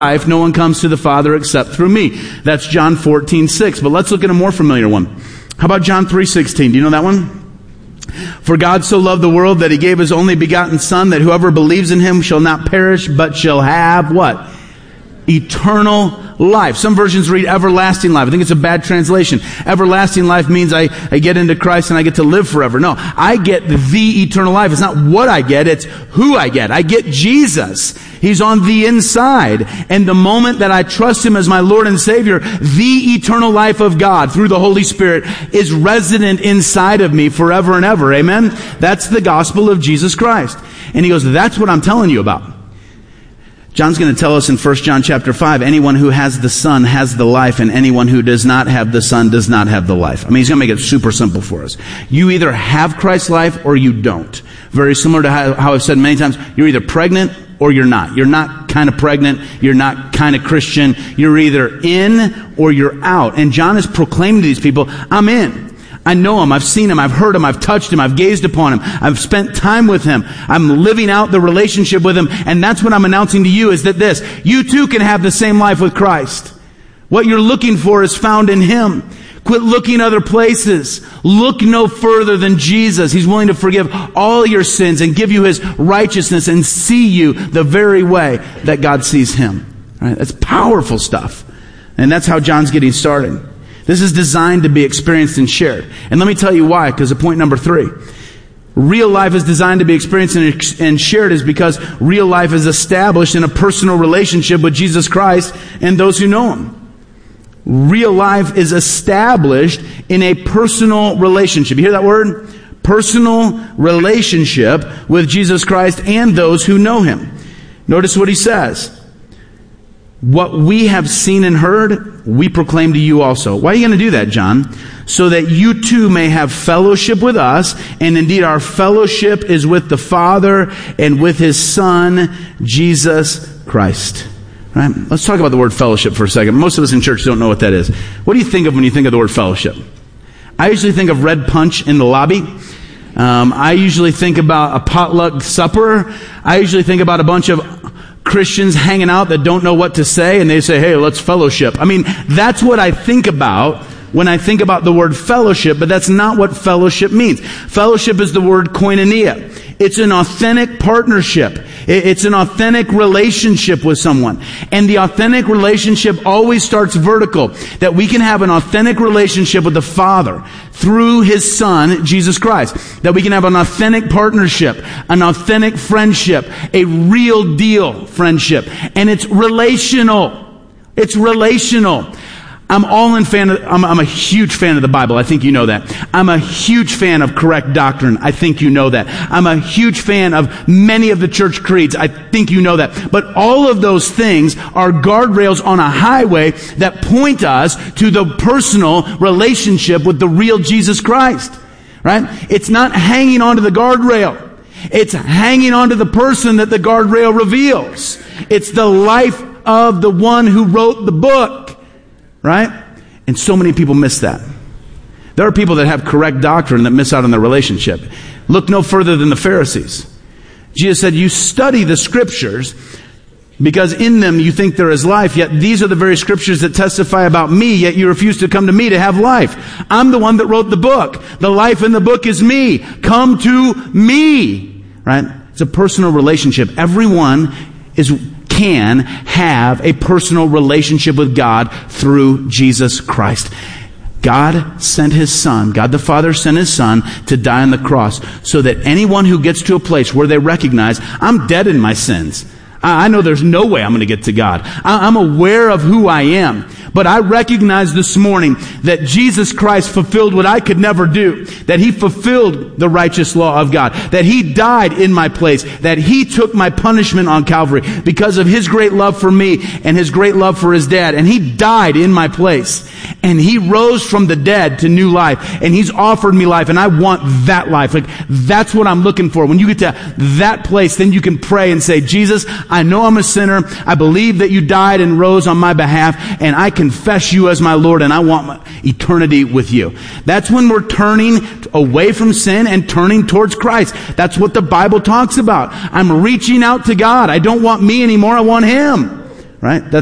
life, no one comes to the Father except through me. That's John 14:6. But let's look at a more familiar one. How about John 3:16? Do you know that one? For God so loved the world that he gave his only begotten Son, that whoever believes in him shall not perish, but shall have what? Eternal life. Some versions read everlasting life. I think it's a bad translation. Everlasting life means I get into Christ and I get to live forever. No, I get the eternal life. It's not what I get, it's who I get. I get Jesus. He's on the inside. And the moment that I trust him as my Lord and Savior, the eternal life of God through the Holy Spirit is resident inside of me forever and ever. Amen? That's the gospel of Jesus Christ. And he goes, that's what I'm telling you about. John's going to tell us in 1 John chapter 5, anyone who has the Son has the life, and anyone who does not have the Son does not have the life. I mean, he's going to make it super simple for us. You either have Christ's life or you don't. Very similar to how I've said many times, you're either pregnant or you're not. You're not kind of pregnant. You're not kind of Christian. You're either in or you're out. And John is proclaiming to these people, I'm in. I know him. I've seen him. I've heard him. I've touched him. I've gazed upon him. I've spent time with him. I'm living out the relationship with him. And that's what I'm announcing to you is that you too can have the same life with Christ. What you're looking for is found in him. Quit looking other places. Look no further than Jesus. He's willing to forgive all your sins and give you his righteousness and see you the very way that God sees him. Right? That's powerful stuff. And that's how John's getting started. This is designed to be experienced and shared. And let me tell you why, because of point number 3. Real life is designed to be experienced and shared is because real life is established in a personal relationship with Jesus Christ and those who know him. Real life is established in a personal relationship. You hear that word? Personal relationship with Jesus Christ and those who know him. Notice what he says. What we have seen and heard, we proclaim to you also. Why are you going to do that, John? So that you too may have fellowship with us, and indeed our fellowship is with the Father and with his Son, Jesus Christ. Right? Let's talk about the word fellowship for a second. Most of us in church don't know what that is. What do you think of when you think of the word fellowship? I usually think of red punch in the lobby. I usually think about a potluck supper. I usually think about a bunch of Christians hanging out that don't know what to say, and they say, hey, let's fellowship. I mean, that's what I think about when I think about the word fellowship, but that's not what fellowship means. Fellowship is the word koinonia. It's an authentic partnership. It's an authentic relationship with someone. And the authentic relationship always starts vertical. That we can have an authentic relationship with the Father through his Son, Jesus Christ. That we can have an authentic partnership, an authentic friendship, a real deal friendship. And it's relational. It's relational. I'm a huge fan of the Bible. I think you know that. I'm a huge fan of correct doctrine. I think you know that. I'm a huge fan of many of the church creeds. I think you know that. But all of those things are guardrails on a highway that point us to the personal relationship with the real Jesus Christ. Right? It's not hanging onto the guardrail. It's hanging onto the person that the guardrail reveals. It's the life of the one who wrote the book. Right? And so many people miss that. There are people that have correct doctrine that miss out on their relationship. Look no further than the Pharisees. Jesus said, you study the scriptures because in them you think there is life, yet these are the very scriptures that testify about me, yet you refuse to come to me to have life. I'm the one that wrote the book. The life in the book is me. Come to me. Right? It's a personal relationship. Everyone can have a personal relationship with God through Jesus Christ. God sent his Son, God the Father sent his Son to die on the cross so that anyone who gets to a place where they recognize, I'm dead in my sins. I know there's no way I'm going to get to God. I'm aware of who I am. But I recognize this morning that Jesus Christ fulfilled what I could never do. That he fulfilled the righteous law of God. That he died in my place. That he took my punishment on Calvary because of his great love for me and his great love for his dad. And he died in my place. And he rose from the dead to new life. And he's offered me life. And I want that life. Like, that's what I'm looking for. When you get to that place, then you can pray and say, Jesus, I know I'm a sinner. I believe that you died and rose on my behalf. And I confess you as my Lord, and I want my eternity with you. That's when we're turning away from sin and turning towards Christ. That's what the Bible talks about. I'm reaching out to God. I don't want me anymore. I want him. right?